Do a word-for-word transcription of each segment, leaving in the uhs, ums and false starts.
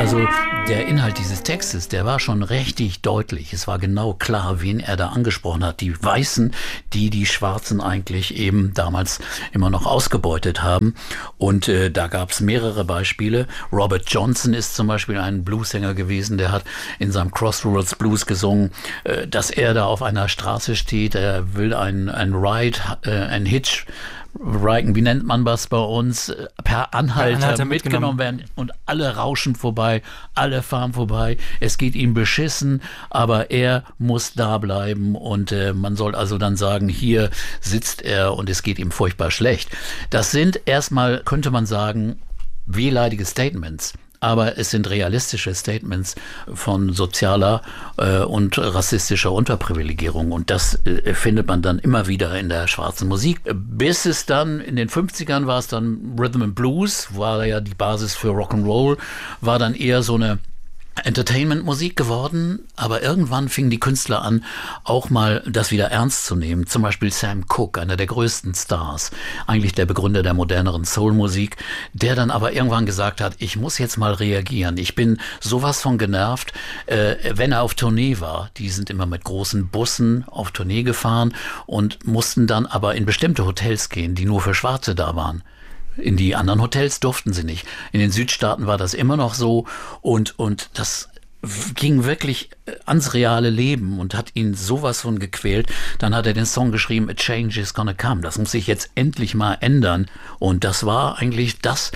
Also der Inhalt dieses Textes, der war schon richtig deutlich. Es war genau klar, wen er da angesprochen hat. Die Weißen, die die Schwarzen eigentlich eben damals immer noch ausgebeutet haben. Und äh, da gab es mehrere Beispiele. Robert Johnson ist zum Beispiel ein Bluesänger gewesen, der hat in seinem Crossroads Blues gesungen, äh, dass er da auf einer Straße steht, er will ein, ein Ride, äh, ein Hitch, Riken, wie nennt man das bei uns, per Anhalter, per Anhalter mitgenommen werden und alle rauschen vorbei, alle fahren vorbei, es geht ihm beschissen, aber er muss da bleiben und äh, man soll also dann sagen, hier sitzt er und es geht ihm furchtbar schlecht. Das sind erstmal, könnte man sagen, wehleidige Statements. Aber es sind realistische Statements von sozialer äh, und rassistischer Unterprivilegierung. Und das äh, findet man dann immer wieder in der schwarzen Musik. Bis es dann, in den fünfzigern war es dann Rhythm and Blues, war ja die Basis für Rock'n'Roll, war dann eher so eine Entertainment-Musik geworden, aber irgendwann fingen die Künstler an, auch mal das wieder ernst zu nehmen. Zum Beispiel Sam Cooke, einer der größten Stars, eigentlich der Begründer der moderneren Soul-Musik, der dann aber irgendwann gesagt hat, ich muss jetzt mal reagieren. Ich bin sowas von genervt, äh, wenn er auf Tournee war. Die sind immer mit großen Bussen auf Tournee gefahren und mussten dann aber in bestimmte Hotels gehen, die nur für Schwarze da waren. In die anderen Hotels durften sie nicht. In den Südstaaten war das immer noch so und, und das ging wirklich ans reale Leben und hat ihn sowas von gequält. Dann hat er den Song geschrieben, A Change is Gonna Come. Das muss sich jetzt endlich mal ändern. Und das war eigentlich das,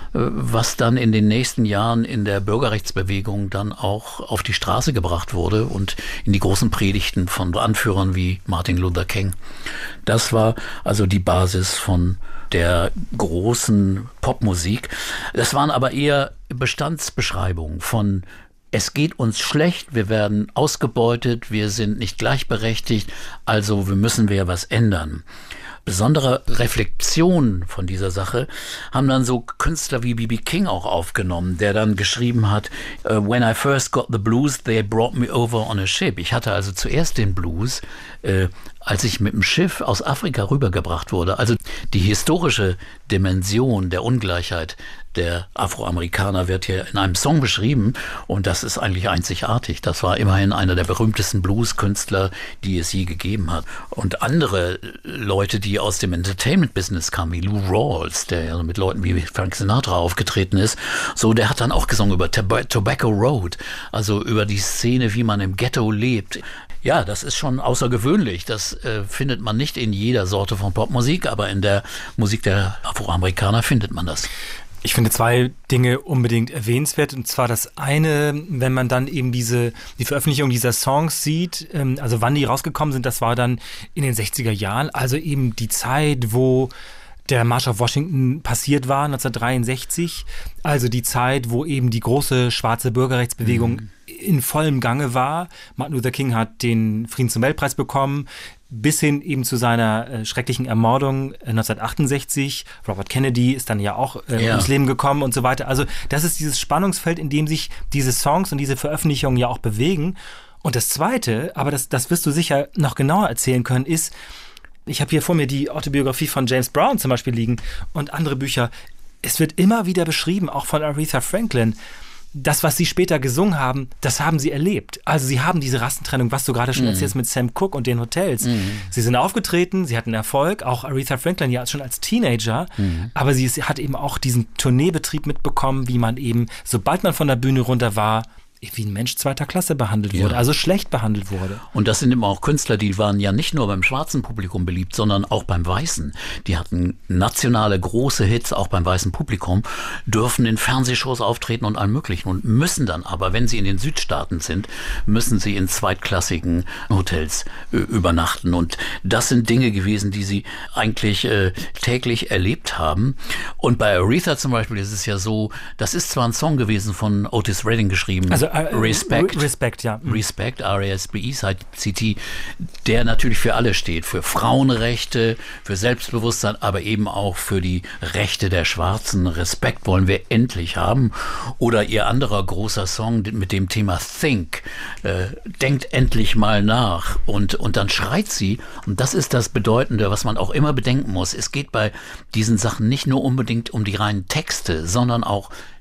was dann in den nächsten Jahren in der Bürgerrechtsbewegung dann auch auf die Straße gebracht wurde und in die großen Predigten von Anführern wie Martin Luther King. Das war also die Basis von der großen Popmusik. Das waren aber eher Bestandsbeschreibungen von es geht uns schlecht, wir werden ausgebeutet, wir sind nicht gleichberechtigt, also wir müssen wir was ändern. Besondere Reflexion von dieser Sache haben dann so Künstler wie B B King auch aufgenommen, der dann geschrieben hat, When I first got the blues, they brought me over on a ship. Ich hatte also zuerst den Blues, äh, als ich mit dem Schiff aus Afrika rübergebracht wurde. Also die historische Dimension der Ungleichheit der Afroamerikaner wird hier in einem Song beschrieben und das ist eigentlich einzigartig. Das war immerhin einer der berühmtesten Blueskünstler, die es je gegeben hat. Und andere Leute, die aus dem Entertainment-Business kamen, wie Lou Rawls, der ja mit Leuten wie Frank Sinatra aufgetreten ist, so, der hat dann auch gesungen über Tob- Tobacco Road, also über die Szene, wie man im Ghetto lebt. Ja, das ist schon außergewöhnlich. Das äh, findet man nicht in jeder Sorte von Popmusik, aber in der Musik der Afroamerikaner findet man das. Ich finde zwei Dinge unbedingt erwähnenswert. Und zwar das eine, wenn man dann eben diese die Veröffentlichung dieser Songs sieht, ähm, also wann die rausgekommen sind, das war dann in den sechziger Jahren. Also eben die Zeit, wo der Marsch auf Washington passiert war, neunzehnhundertdreiundsechzig. Also die Zeit, wo eben die große schwarze Bürgerrechtsbewegung mhm. in vollem Gange war. Martin Luther King hat den Friedensnobelpreis bekommen, bis hin eben zu seiner äh, schrecklichen Ermordung äh, neunzehnhundertachtundsechzig. Robert Kennedy ist dann ja auch äh, ja. ums Leben gekommen und so weiter. Also das ist dieses Spannungsfeld, in dem sich diese Songs und diese Veröffentlichungen ja auch bewegen. Und das Zweite, aber das, das wirst du sicher noch genauer erzählen können, ist, ich habe hier vor mir die Autobiografie von James Brown zum Beispiel liegen und andere Bücher. Es wird immer wieder beschrieben, auch von Aretha Franklin, das, was sie später gesungen haben, das haben sie erlebt. Also sie haben diese Rassentrennung, was du gerade schon mm. erzählst mit Sam Cooke und den Hotels. Mm. Sie sind aufgetreten, sie hatten Erfolg, auch Aretha Franklin ja schon als Teenager, mm. aber sie hat eben auch diesen Tourneebetrieb mitbekommen, wie man eben, sobald man von der Bühne runter war, wie ein Mensch zweiter Klasse behandelt wurde, ja. also schlecht behandelt wurde. Und das sind immer auch Künstler, die waren ja nicht nur beim schwarzen Publikum beliebt, sondern auch beim Weißen. Die hatten nationale große Hits, auch beim weißen Publikum, dürfen in Fernsehshows auftreten und allem Möglichen und müssen dann aber, wenn sie in den Südstaaten sind, müssen sie in zweitklassigen Hotels äh, übernachten. Und das sind Dinge gewesen, die sie eigentlich äh, täglich erlebt haben. Und bei Aretha zum Beispiel ist es ja so, das ist zwar ein Song gewesen von Otis Redding geschrieben, also Respect, Respect, ja. Respect, R E S P E, C T, der natürlich für alle steht, für Frauenrechte, für Selbstbewusstsein, aber eben auch für die Rechte der Schwarzen. Respekt wollen wir endlich haben. Oder ihr anderer großer Song mit dem Thema Think, äh, denkt endlich mal nach. Und, und dann schreit sie, und das ist das Bedeutende, was man auch immer bedenken muss. Es geht bei diesen Sachen nicht nur unbedingt um die reinen Texte, sondern auch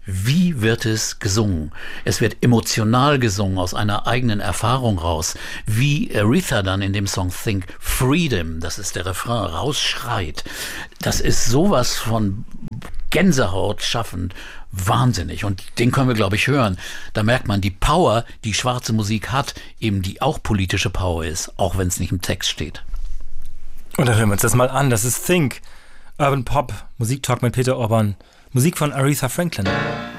wie wird es gesungen? Es wird emotional gesungen, aus einer eigenen Erfahrung raus. Wie Aretha dann in dem Song Think Freedom, das ist der Refrain, rausschreit. Das ist sowas von Gänsehaut schaffend. Wahnsinnig. Und den können wir, glaube ich, hören. Da merkt man die Power, die schwarze Musik hat, eben die auch politische Power ist, auch wenn es nicht im Text steht. Und dann hören wir uns das mal an. Das ist Think, Urban Pop, Musiktalk mit Peter Orban. Musik von Aretha Franklin.